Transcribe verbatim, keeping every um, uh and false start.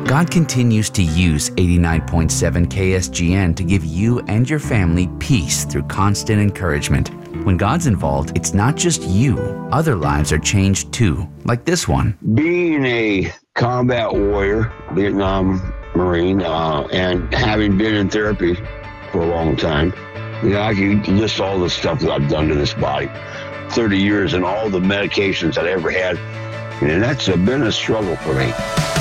God continues to use eighty-nine point seven K S G N to give you and your family peace through constant encouragement. When God's involved, it's not just you. Other lives are changed too, like this one. Being a combat warrior, Vietnam Marine, uh, and having been in therapy for a long time, you know, I can list all the stuff that I've done to this body. thirty years and all the medications that I ever had. And that's been a struggle for me.